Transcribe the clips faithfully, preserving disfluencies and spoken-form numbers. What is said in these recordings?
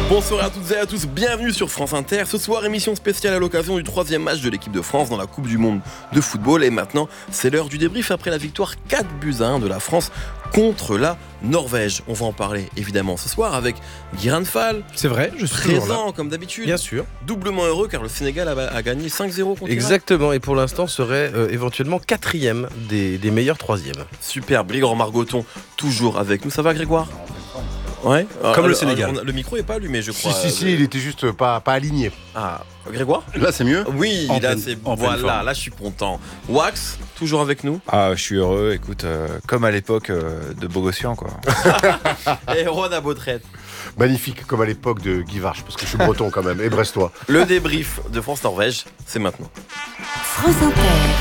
Bonsoir à toutes et à tous, bienvenue sur France Inter. Ce soir, émission spéciale à l'occasion du troisième match de l'équipe de France dans la Coupe du Monde de football. Et maintenant, c'est l'heure du débrief après la victoire quatre buts à un de la France contre la Norvège. On va en parler évidemment ce soir avec Guiran Fall. C'est vrai, je suis présent comme d'habitude. Bien sûr. Doublement heureux car le Sénégal a, a gagné cinq zéro contre l'Irak. Exactement, et pour l'instant serait euh, éventuellement quatrième des, des meilleurs troisièmes. Super, Grégoire Margoton toujours avec nous. Ça va Grégoire ? Ouais. Comme euh, le Sénégal. Le, le micro est pas allumé, je crois. Si, si, si, il était juste pas, pas aligné. Ah, Grégoire ? Là, c'est mieux ? Oui, en là, pleine, c'est en pleine voilà, forme. là, je suis content. Wax, toujours avec nous. Ah, je suis heureux, écoute, euh, comme à l'époque euh, de Bogossian, quoi. Et Ron à Beautraite. Magnifique, comme à l'époque de Guy Varche, parce que je suis breton quand même, et brestois. Le débrief de France-Norvège, c'est maintenant. France Inter.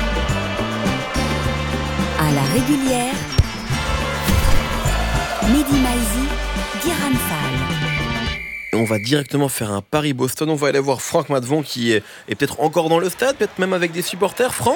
À la régulière. Mehdi Maizi, Guiran Fall. On va directement faire un Paris-Boston. On va aller voir Franck Matvon qui est, est peut-être encore dans le stade, peut-être même avec des supporters. Franck ?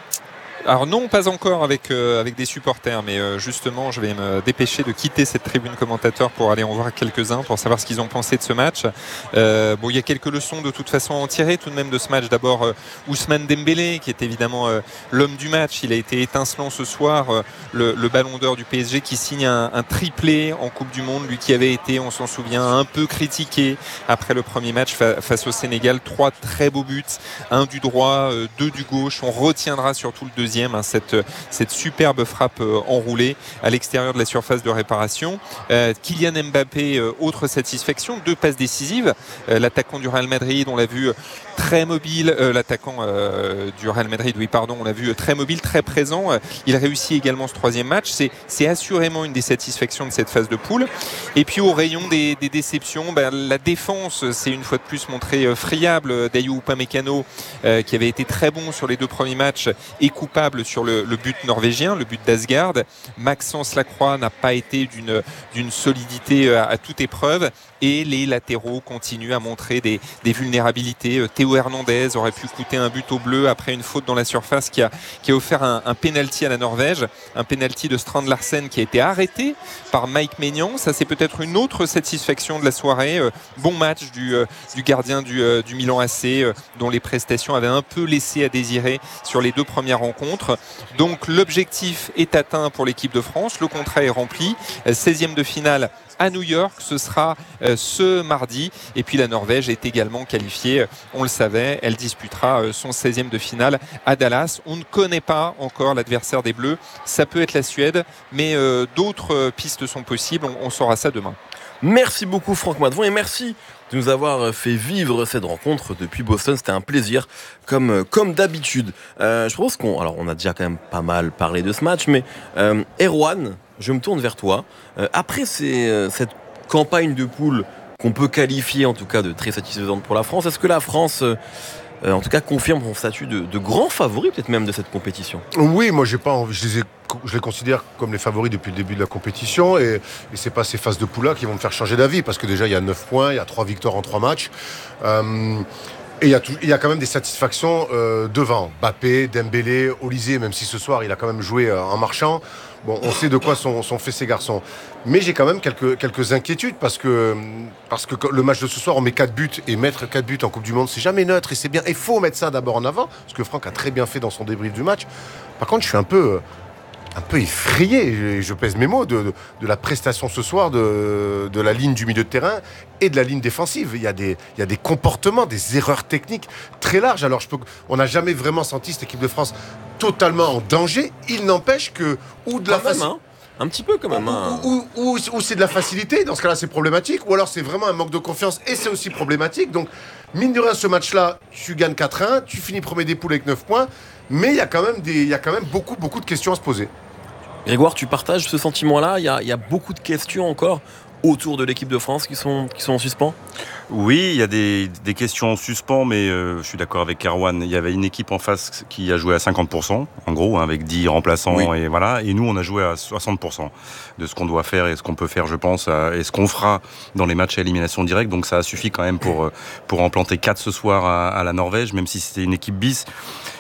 Alors non, pas encore avec, euh, avec des supporters, mais euh, justement, je vais me dépêcher de quitter cette tribune commentateur pour aller en voir quelques-uns, pour savoir ce qu'ils ont pensé de ce match. Euh, bon, il y a quelques leçons de toute façon à en tirer tout de même de ce match. D'abord, euh, Ousmane Dembélé, qui est évidemment euh, l'homme du match. Il a été étincelant ce soir, euh, le, le ballon d'or du P S G qui signe un, un triplé en Coupe du Monde. Lui qui avait été, on s'en souvient, un peu critiqué après le premier match fa- face au Sénégal. Trois très beaux buts, un du droit, euh, deux du gauche. On retiendra surtout le deuxième. Cette, cette superbe frappe euh, enroulée à l'extérieur de la surface de réparation. Euh, Kylian Mbappé, euh, autre satisfaction, deux passes décisives. Euh, l'attaquant du Real Madrid, on l'a vu très mobile. Euh, l'attaquant euh, du Real Madrid, oui, pardon, on l'a vu très mobile, très présent. Euh, il réussit également ce troisième match. C'est, c'est assurément une des satisfactions de cette phase de poule. Et puis au rayon des, des déceptions, ben, la défense s'est une fois de plus montrée euh, friable. Dayot Upamecano, euh, qui avait été très bon sur les deux premiers matchs, est coupable sur le, le but norvégien, le but d'Asgard. Maxence Lacroix n'a pas été d'une, d'une solidité à, à toute épreuve et les latéraux continuent à montrer des, des vulnérabilités. Théo Hernandez aurait pu coûter un but au bleu après une faute dans la surface qui a, qui a offert un, un pénalty à la Norvège, un pénalty de Strand Larsen qui a été arrêté par Mike Maignan. Ça, c'est peut-être une autre satisfaction de la soirée. Bon match du, du gardien du, du Milan A C, dont les prestations avaient un peu laissé à désirer sur les deux premières rencontres. Donc l'objectif est atteint pour l'équipe de France, le contrat est rempli, seizième de finale à New York, ce sera euh, ce mardi. Et puis la Norvège est également qualifiée, on le savait, elle disputera euh, son seizième de finale à Dallas. On ne connaît pas encore l'adversaire des Bleus, ça peut être la Suède, mais euh, d'autres euh, pistes sont possibles, on, on saura ça demain. Merci beaucoup Franck Matvon et merci de nous avoir fait vivre cette rencontre depuis Boston. C'était un plaisir comme, comme d'habitude. Euh, je pense qu'on alors on a déjà quand même pas mal parlé de ce match, mais euh, Erwan, je me tourne vers toi. Euh, après ces, euh, cette campagne de poule qu'on peut qualifier en tout cas de très satisfaisante pour la France, est-ce que la France euh, euh, en tout cas confirme son statut de, de grand favori peut-être même de cette compétition ? Oui, moi j'ai pas envie, je les ai, je les considère comme les favoris depuis le début de la compétition et, et c'est pas ces phases de poule là qui vont me faire changer d'avis parce que déjà il y a neuf points, il y a trois victoires en trois matchs. Euh, Et il y, a tout, il y a quand même des satisfactions euh, devant. Mbappé, Dembélé, Olysée, même si ce soir il a quand même joué euh, en marchant. Bon, on sait de quoi sont, sont faits ces garçons. Mais j'ai quand même quelques, quelques inquiétudes parce que, parce que le match de ce soir, on met quatre buts et mettre quatre buts en Coupe du Monde, c'est jamais neutre et c'est bien. Il faut mettre ça d'abord en avant, ce que Franck a très bien fait dans son débrief du match. Par contre, je suis un peu... un peu effrayé, je pèse mes mots, de, de, de la prestation ce soir de, de la ligne du milieu de terrain et de la ligne défensive. Il y a des, il y a des comportements, des erreurs techniques très larges. Alors, je peux, on n'a jamais vraiment senti cette équipe de France totalement en danger. Il n'empêche que... Ou de la Quand même, hein. Un petit peu quand même. Hein. Ou, ou, ou, ou c'est de la facilité, dans ce cas-là c'est problématique, ou alors c'est vraiment un manque de confiance et c'est aussi problématique. Donc, mine de rien, ce match-là, tu gagnes quatre un, tu finis premier des poules avec neuf points, mais il y a quand même, des, il y a quand même beaucoup, beaucoup de questions à se poser. Grégoire, tu partages ce sentiment-là ? Il y a, il y a beaucoup de questions encore autour de l'équipe de France qui sont, qui sont en suspens ? Oui, il y a des, des questions en suspens, mais euh, je suis d'accord avec Erwan. Il y avait une équipe en face qui a joué à cinquante pour cent, en gros, hein, avec dix remplaçants, oui. et voilà. Et nous, on a joué à soixante pour cent de ce qu'on doit faire et ce qu'on peut faire, je pense, à, et ce qu'on fera dans les matchs à élimination directe. Donc ça a suffi quand même pour, pour en planter quatre ce soir à, à la Norvège, même si c'était une équipe bis.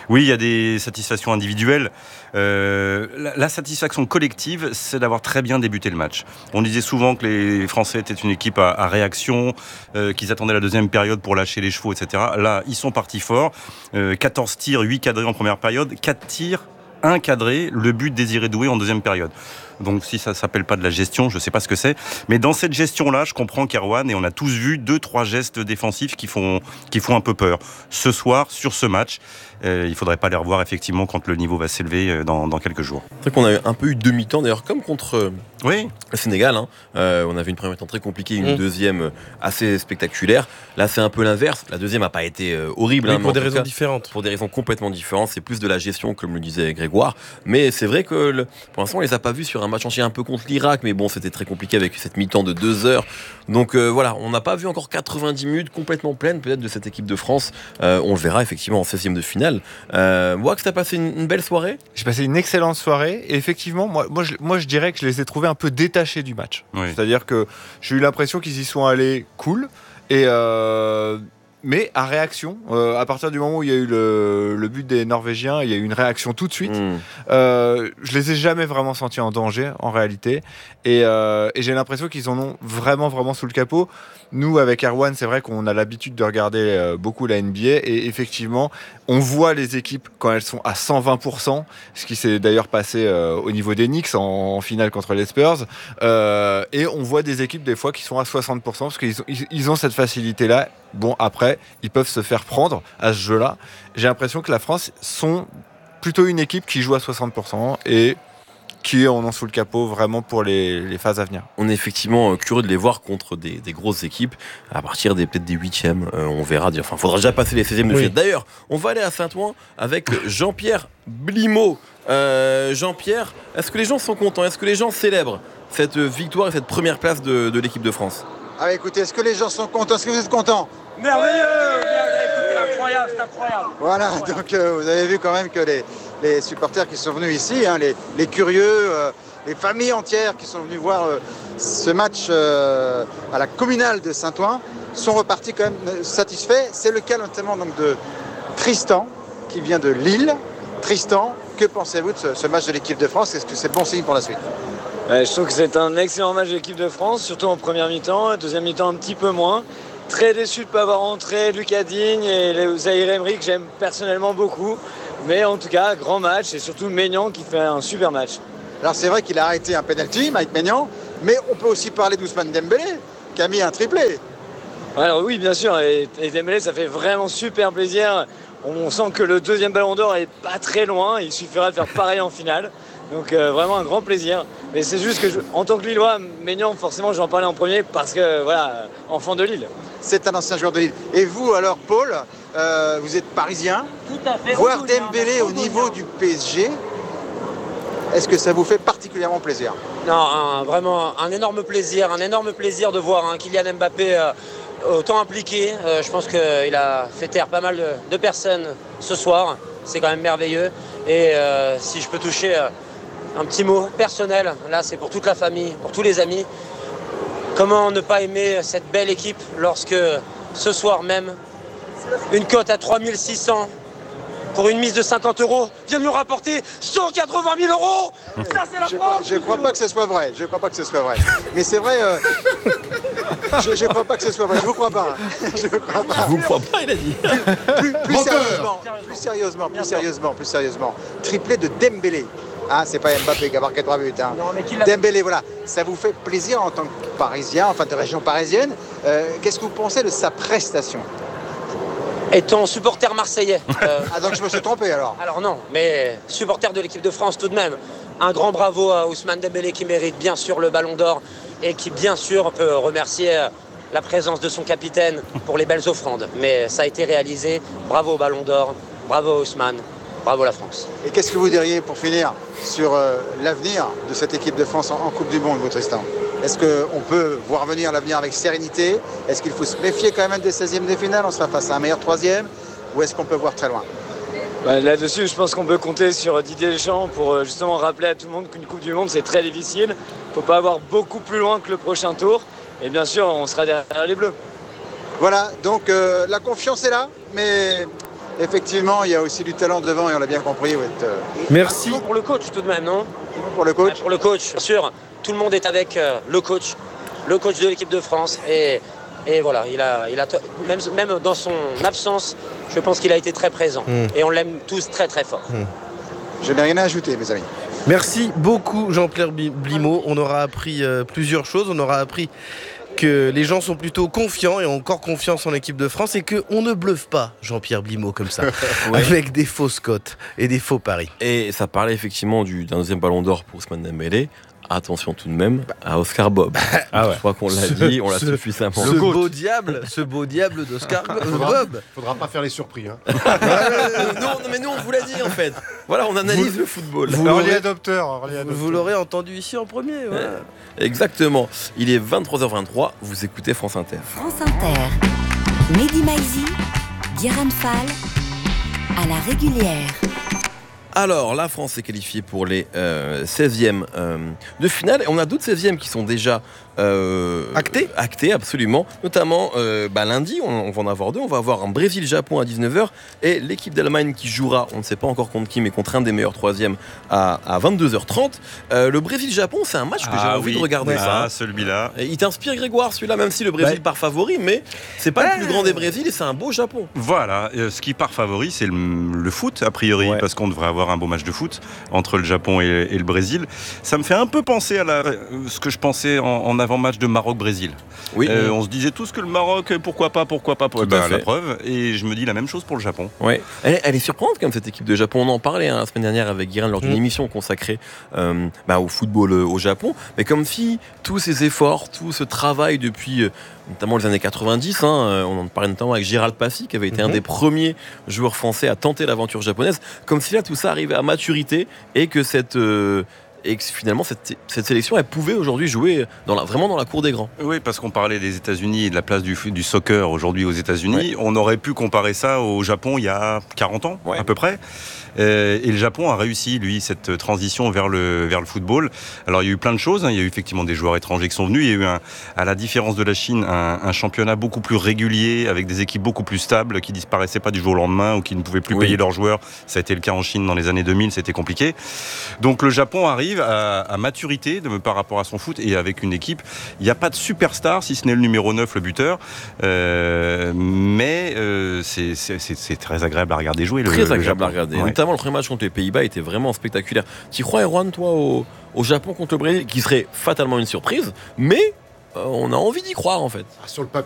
Oui, il y a des satisfactions individuelles. Euh, la, la satisfaction collective, c'est d'avoir très bien débuté le match. On disait souvent que les Français étaient une équipe à, à réaction, euh, qu'ils attendaient la deuxième période pour lâcher les chevaux, et cetera. Là, ils sont partis forts. Euh, quatorze tirs, huit cadrés en première période, quatre tirs, un cadré, le but désiré Doué en deuxième période. Donc si ça ne s'appelle pas de la gestion, je ne sais pas ce que c'est. Mais dans cette gestion-là, je comprends qu'Erwan, et on a tous vu deux, trois gestes défensifs qui font, qui font un peu peur. Ce soir, sur ce match, euh, il ne faudrait pas les revoir effectivement quand le niveau va s'élever dans, dans quelques jours. C'est vrai qu'on a un peu eu deux mi-temps, d'ailleurs, comme contre oui. le Sénégal. Hein. Euh, on avait une première mi-temps très compliquée, une mmh. deuxième assez spectaculaire. Là, c'est un peu l'inverse. La deuxième n'a pas été euh, horrible. Oui, hein, pour des raisons cas, différentes. Pour des raisons complètement différentes. C'est plus de la gestion, comme le disait Grégoire. Mais c'est vrai que le, pour l'instant, on ne les a pas vus sur un match entier un peu contre l'Irak, mais bon, c'était très compliqué avec cette mi-temps de deux heures. Donc euh, voilà, on n'a pas vu encore quatre-vingt-dix minutes complètement pleines peut-être de cette équipe de France. Euh, on le verra effectivement en seizième de finale. Euh, Wax, t'as passé une, une belle soirée ? J'ai passé une excellente soirée et effectivement, moi, moi, je, moi je dirais que je les ai trouvés un peu détachés du match. Oui. C'est-à-dire que j'ai eu l'impression qu'ils y sont allés cool et euh, mais à réaction, euh, à partir du moment où il y a eu le, le but des Norvégiens, il y a eu une réaction tout de suite. Mmh. Euh, je les ai jamais vraiment sentis en danger, en réalité. Et, euh, et j'ai l'impression qu'ils en ont vraiment, vraiment sous le capot. Nous, avec Erwan, c'est vrai qu'on a l'habitude de regarder euh, beaucoup la N B A. Et effectivement, on voit les équipes quand elles sont à cent vingt pour cent, ce qui s'est d'ailleurs passé euh, au niveau des Knicks en, en finale contre les Spurs. Euh, et on voit des équipes, des fois, qui sont à soixante pour cent parce qu'ils ont, ils, ils ont cette facilité-là. Bon, après, ils peuvent se faire prendre à ce jeu-là. J'ai l'impression que la France sont plutôt une équipe qui joue à soixante pour cent et qui en ont sous le capot vraiment pour les, les phases à venir. On est effectivement curieux de les voir contre des, des grosses équipes à partir des peut-être des huitièmes. Euh, on verra. Enfin, il faudra déjà passer les seizièmes de finale. Oui. D'ailleurs, on va aller à Saint-Ouen avec Jean-Pierre Blimaud. Euh, Jean-Pierre, est-ce que les gens sont contents ? Est-ce que les gens célèbrent cette victoire et cette première place de, de l'équipe de France ? Ah, écoutez, est-ce que les gens sont contents ? Est-ce que vous êtes contents ? Merveilleux ! C'est incroyable, c'est incroyable. Voilà, donc euh, vous avez vu quand même que les, les supporters qui sont venus ici, hein, les, les curieux, euh, les familles entières qui sont venues voir euh, ce match euh, à la communale de Saint-Ouen, sont repartis quand même satisfaits. C'est le cas notamment donc, de Tristan, qui vient de Lille. Tristan, que pensez-vous de ce, ce match de l'équipe de France ? Est-ce que c'est bon signe pour la suite ? Ouais, je trouve que c'est un excellent match de l'équipe de France, surtout en première mi-temps, deuxième mi-temps un petit peu moins. Très déçu de ne pas avoir rentré Lucas Digne et Zahir Emery que j'aime personnellement beaucoup. Mais en tout cas, grand match et surtout Maignan qui fait un super match. Alors c'est vrai qu'il a arrêté un penalty, Mike Maignan, mais on peut aussi parler d'Ousmane Dembélé qui a mis un triplé. Alors oui, bien sûr, et, et Dembélé, ça fait vraiment super plaisir. On sent que le deuxième ballon d'or est pas très loin, il suffira de faire pareil en finale. Donc euh, vraiment un grand plaisir. Mais c'est juste que, je, en tant que Lillois, Maignan, forcément, je vais en parler en premier parce que, voilà, enfant de Lille. C'est un ancien joueur de Lille. Et vous, alors, Paul, euh, vous êtes parisien. Tout à fait. Voir Dembélé au niveau du P S G, est-ce que ça vous fait particulièrement plaisir ? Non, un, vraiment un énorme plaisir. Un énorme plaisir de voir hein, Kylian Mbappé euh, autant impliqué. Euh, je pense qu'il a fait taire pas mal de, de personnes ce soir. C'est quand même merveilleux. Et euh, si je peux toucher... Euh, un petit mot personnel, là c'est pour toute la famille, pour tous les amis. Comment ne pas aimer cette belle équipe lorsque ce soir même, une cote à trois mille six cents pour une mise de cinquante euros vient de nous rapporter cent quatre-vingt mille euros. Ça c'est la France. Je ne crois pas que ce soit vrai, je ne crois pas que ce soit vrai. Mais c'est vrai, euh, je ne crois pas que ce soit vrai, je ne vous crois pas. Je ne crois pas. Je vous crois pas, il a dit. Plus, plus sérieusement, plus sérieusement, plus sérieusement, plus sérieusement. Triplé de Dembélé. Ah, c'est pas Mbappé qui a marqué trois buts. Hein. Non, mais qui l'a... Dembélé, voilà. Ça vous fait plaisir en tant que Parisien, enfin de région parisienne. Euh, qu'est-ce que vous pensez de sa prestation ? Étant supporter marseillais. Euh... ah, donc je me suis trompé alors ? Alors non, mais supporter de l'équipe de France tout de même. Un grand bravo à Ousmane Dembélé qui mérite bien sûr le Ballon d'Or et qui bien sûr peut remercier la présence de son capitaine pour les belles offrandes. Mais ça a été réalisé. Bravo au Ballon d'Or, bravo Ousmane. Bravo la France. Et qu'est-ce que vous diriez pour finir sur euh, l'avenir de cette équipe de France en, en Coupe du Monde, vous Tristan ? Est-ce qu'on peut voir venir l'avenir avec sérénité ? Est-ce qu'il faut se méfier quand même des seizièmes de finale ? On sera face à un meilleur troisième ? Ou est-ce qu'on peut voir très loin ? Bah, là-dessus, je pense qu'on peut compter sur Didier Deschamps pour justement rappeler à tout le monde qu'une Coupe du Monde, c'est très difficile. Il ne faut pas avoir beaucoup plus loin que le prochain tour. Et bien sûr, on sera derrière les Bleus. Voilà, donc euh, la confiance est là, mais effectivement, il y a aussi du talent devant et on l'a bien compris. Ouais. Merci. Pour le coach tout de même, non? Pour le coach. Ouais, pour le coach, bien sûr. Tout le monde est avec euh, le coach, le coach de l'équipe de France. Et, et voilà, il a, il a même, même dans son absence, je pense qu'il a été très présent. Mm. Et on l'aime tous très très fort. Mm. Je n'ai rien à ajouter, mes amis. Merci beaucoup, Jean-Pierre Blimaud. On aura appris euh, plusieurs choses. On aura appris que les gens sont plutôt confiants et ont encore confiance en l'équipe de France et qu'on ne bluffe pas Jean-Pierre Blimaud comme ça, ouais. avec des fausses cotes et des faux paris. Et ça parlait effectivement du, d'un deuxième ballon d'or pour Ousmane Dembélé. Attention tout de même à Oscar Bob. Ah ouais. Je crois qu'on l'a ce, dit, on l'a ce, suffisamment. Ce beau diable, ce beau diable d'Oscar faudra, Bob. Faudra pas faire les surpris. Hein. non, non, mais nous on vous l'a dit en fait. Voilà, on analyse vous, le football. Vous l'aurez adopteur. Vous l'aurez entendu ici en premier. Voilà. Exactement. Il est vingt-trois heures vingt-trois. Vous écoutez France Inter. France Inter. Mehdi Maizi, Guérin Fall, à la régulière. Alors, la France est qualifiée pour les euh, seizièmes euh, de finale. Et on a d'autres seizièmes qui sont déjà euh, actés. Actés, absolument. Notamment, euh, bah, lundi, on, on va en avoir deux. On va avoir un Brésil-Japon à dix-neuf heures et l'équipe d'Allemagne qui jouera, on ne sait pas encore contre qui, mais contre un des meilleurs troisièmes à, à vingt-deux heures trente. Euh, le Brésil-Japon, c'est un match que ah, j'ai envie oui. de regarder. Ah, ça. celui-là. Et il t'inspire, Grégoire, celui-là, même si le Brésil ouais. part favori, mais c'est pas ouais. le plus grand des Brésils et c'est un beau Japon. Voilà. Euh, ce qui part favori, c'est le, le foot, a priori, ouais. parce qu'on devrait avoir un beau match de foot entre le Japon et, et le Brésil. Ça me fait un peu penser à la, ce que je pensais en, en avant-match de Maroc-Brésil. Oui. Euh, mmh. On se disait tous que le Maroc, pourquoi pas, pourquoi pas, pour, ben, la preuve. Et je me dis la même chose pour le Japon. Ouais. Elle, elle est surprenante quand même cette équipe de Japon. On en parlait hein, la semaine dernière avec Guérin lors d'une mmh. émission consacrée euh, bah, au football euh, au Japon. Mais comme si tous ces efforts, tout ce travail depuis euh, notamment les années quatre-vingt-dix, hein, on en parlait notamment avec Gérald Passy qui avait été mmh. un des premiers joueurs français à tenter l'aventure japonaise, comme si là tout ça arrivait à maturité et que cette euh, et que finalement cette, cette sélection elle pouvait aujourd'hui jouer dans la, vraiment dans la cour des grands. Oui, parce qu'on parlait des États-Unis et de la place du, du soccer aujourd'hui aux États-Unis. Ouais. On aurait pu comparer ça au Japon il y a quarante ans ouais. à peu près. Et le Japon a réussi, lui, cette transition vers le, vers le football. Alors, il y a eu plein de choses. Il y a eu effectivement des joueurs étrangers qui sont venus. Il y a eu, un, à la différence de la Chine, un, un championnat beaucoup plus régulier, avec des équipes beaucoup plus stables, qui disparaissaient pas du jour au lendemain ou qui ne pouvaient plus oui. payer leurs joueurs. Ça a été le cas en Chine dans les années deux mille, c'était compliqué. Donc, le Japon arrive à, à maturité de, par rapport à son foot et avec une équipe. Il n'y a pas de superstar, si ce n'est le numéro neuf, le buteur. Euh, mais euh, c'est, c'est, c'est, c'est très agréable à regarder jouer. Très le, agréable le Japon. à regarder. Ouais. Notamment le premier match contre les Pays-Bas était vraiment spectaculaire. Tu crois, Erwan, toi, au, au Japon contre le Brésil, qui serait fatalement une surprise, mais euh, on a envie d'y croire en fait. Sur le, pap-